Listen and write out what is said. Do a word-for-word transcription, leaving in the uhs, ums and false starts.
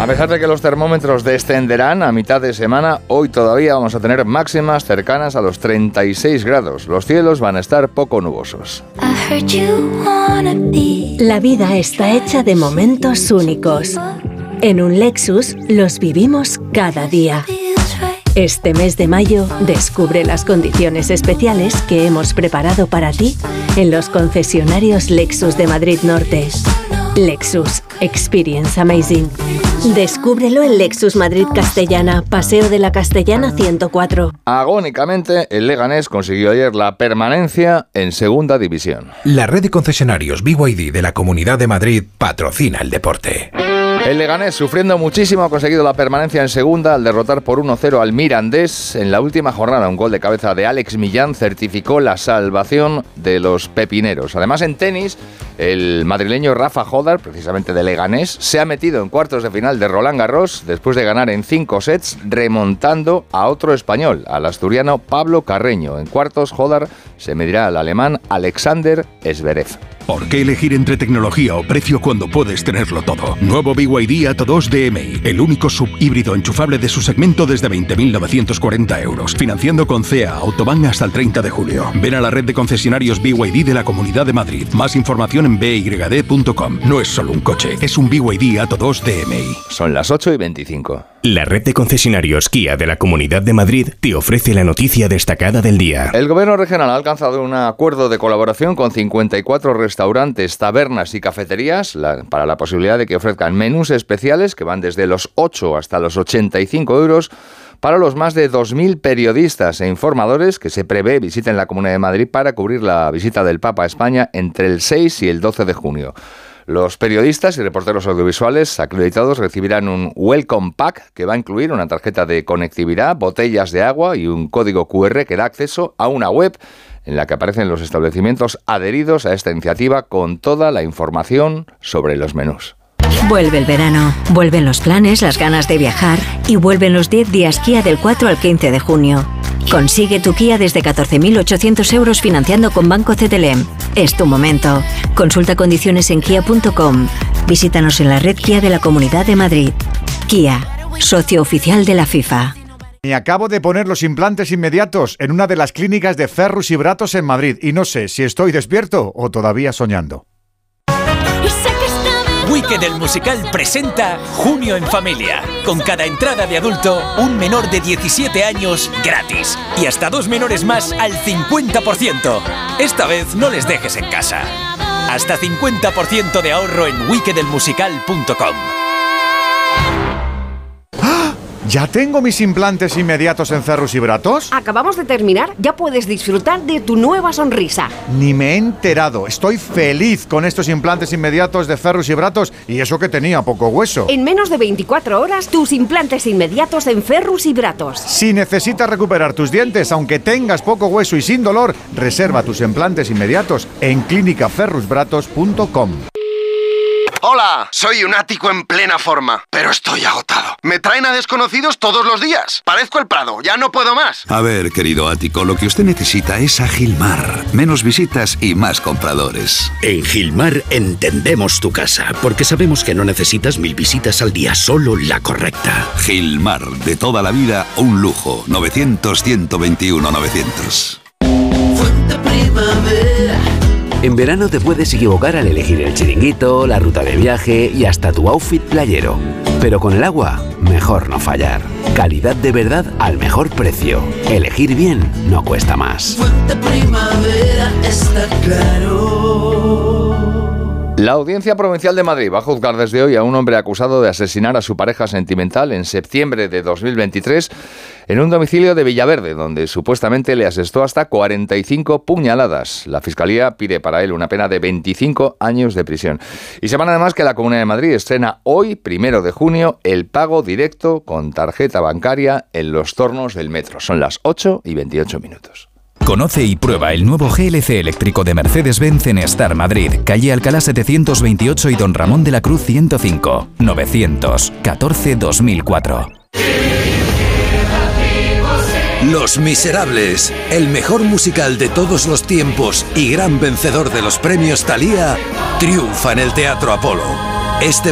A pesar de que los termómetros descenderán a mitad de semana, hoy todavía vamos a tener máximas cercanas a los treinta y seis grados. Los cielos van a estar poco nubosos. La vida está hecha de momentos únicos. En un Lexus los vivimos cada día. Este mes de mayo, descubre las condiciones especiales que hemos preparado para ti en los concesionarios Lexus de Madrid Norte. Lexus. Experience Amazing. Descúbrelo en Lexus Madrid Castellana, Paseo de la Castellana ciento cuatro. Agónicamente, el Leganés consiguió ayer la permanencia en Segunda División. La red de concesionarios B Y D de la Comunidad de Madrid patrocina el deporte. El Leganés, sufriendo muchísimo, ha conseguido la permanencia en segunda al derrotar por uno cero al Mirandés en la última jornada. Un gol de cabeza de Alex Millán certificó la salvación de los pepineros. Además, en tenis, el madrileño Rafa Jodar, precisamente de Leganés, se ha metido en cuartos de final de Roland Garros después de ganar en cinco sets, remontando a otro español, al asturiano Pablo Carreño. En cuartos, Jodar se medirá al alemán Alexander Zverev. ¿Por qué elegir entre tecnología o precio cuando puedes tenerlo todo? Nuevo B Y D Atto dos D M I, el único subhíbrido enchufable de su segmento desde veinte mil novecientos cuarenta euros. Financiando con C E A Autobahn hasta el treinta de julio. Ven a la red de concesionarios B Y D de la Comunidad de Madrid. Más información en b y d punto com. No es solo un coche, es un B Y D Atto dos D M I. Son las ocho y veinticinco. La red de concesionarios Kia de la Comunidad de Madrid te ofrece la noticia destacada del día. El Gobierno regional ha alcanzado un acuerdo de colaboración con cincuenta y cuatro restaurantes, tabernas y cafeterías la, para la posibilidad de que ofrezcan menús especiales que van desde los ocho hasta los ochenta y cinco euros para los más de dos mil periodistas e informadores que se prevé visiten la Comunidad de Madrid para cubrir la visita del Papa a España entre el seis y el doce de junio. Los periodistas y reporteros audiovisuales acreditados recibirán un Welcome Pack que va a incluir una tarjeta de conectividad, botellas de agua y un código cu erre que da acceso a una web en la que aparecen los establecimientos adheridos a esta iniciativa con toda la información sobre los menús. Vuelve el verano, vuelven los planes, las ganas de viajar y vuelven los diez días Kia del cuatro al quince de junio. Consigue tu Kia desde catorce mil ochocientos euros financiando con Banco C T L M. Es tu momento. Consulta condiciones en kia punto com. Visítanos en la red Kia de la Comunidad de Madrid. Kia, socio oficial de la FIFA. Me acabo de poner los implantes inmediatos en una de las clínicas de Ferrus y Bratos en Madrid y no sé si estoy despierto o todavía soñando. Wicked el musical presenta Junio en Familia. Con cada entrada de adulto, un menor de diecisiete años gratis. Y hasta dos menores más al cincuenta por ciento. Esta vez no les dejes en casa. Hasta cincuenta por ciento de ahorro en wicked el musical punto com. ¿Ya tengo mis implantes inmediatos en Ferrus y Bratos? Acabamos de terminar, ya puedes disfrutar de tu nueva sonrisa. Ni me he enterado, estoy feliz con estos implantes inmediatos de Ferrus y Bratos y eso que tenía poco hueso. En menos de veinticuatro horas, tus implantes inmediatos en Ferrus y Bratos. Si necesitas recuperar tus dientes, aunque tengas poco hueso y sin dolor, reserva tus implantes inmediatos en clínica ferrus bratos punto com. Hola, soy un ático en plena forma, pero estoy agotado. Me traen a desconocidos todos los días. Parezco el Prado, ya no puedo más. A ver, querido ático, lo que usted necesita es a Gilmar. Menos visitas y más compradores. En Gilmar entendemos tu casa, porque sabemos que no necesitas mil visitas al día, solo la correcta. Gilmar, de toda la vida, un lujo. novecientos, ciento veintiuno, novecientos. Fuente Primavera. En verano te puedes equivocar al elegir el chiringuito, la ruta de viaje y hasta tu outfit playero. Pero con el agua, mejor no fallar. Calidad de verdad al mejor precio. Elegir bien no cuesta más. Fuente Primavera está claro. La Audiencia Provincial de Madrid va a juzgar desde hoy a un hombre acusado de asesinar a su pareja sentimental en septiembre de dos mil veintitrés en un domicilio de Villaverde, donde supuestamente le asestó hasta cuarenta y cinco puñaladas. La Fiscalía pide para él una pena de veinticinco años de prisión. Y sepan además que la Comunidad de Madrid estrena hoy, primero de junio, el pago directo con tarjeta bancaria en los tornos del metro. Son las ocho y veintiocho minutos. Conoce y prueba el nuevo G L C eléctrico de Mercedes-Benz en Star Madrid, calle Alcalá setecientos veintiocho y Don Ramón de la Cruz ciento cinco, novecientos catorce dos mil cuatro. Los Miserables, el mejor musical de todos los tiempos y gran vencedor de los premios Thalía, triunfa en el Teatro Apolo. Este